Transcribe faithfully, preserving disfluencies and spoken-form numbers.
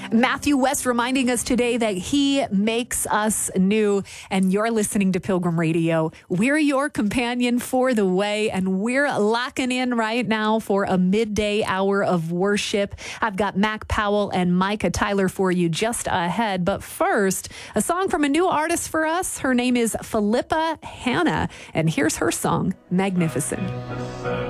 Matthew West reminding us today that he makes us new. And you're listening to Pilgrim Radio. We're your companion for the way, and we're locking in right now for a midday hour of worship. I've got Mac Powell and Micah Tyler for you just ahead. But first, a song from a new artist for us. Her name is Philippa Hanna, and here's her song, Magnificent.